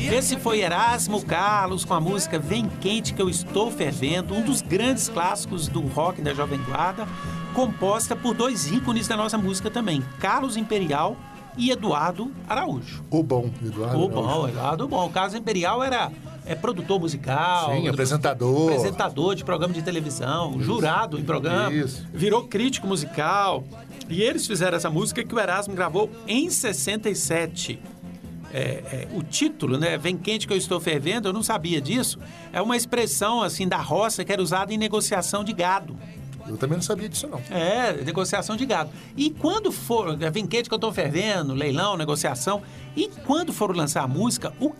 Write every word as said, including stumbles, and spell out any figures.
Esse foi Erasmo Carlos com a música Vem Quente Que Eu Estou Fervendo, um dos grandes clássicos do rock da Jovem Guarda, composta por dois ícones da nossa música também, Carlos Imperial e Eduardo Araújo. O bom Eduardo O Araújo. bom, Eduardo bom. O Carlos Imperial era é, produtor musical. Sim, apresentador. Apresentador de programa de televisão, Isso. jurado em programa. Isso. Virou crítico musical. E eles fizeram essa música que o Erasmo gravou em sessenta e sete. É, é, o título, né, Vem Quente Que Eu Estou Fervendo, eu não sabia disso, é uma expressão assim da roça que era usada em negociação de gado. Eu também não sabia disso, não. É, negociação de gado. E quando for, Vem Quente Que Eu Estou Fervendo, leilão, negociação, e quando for lançar a música, o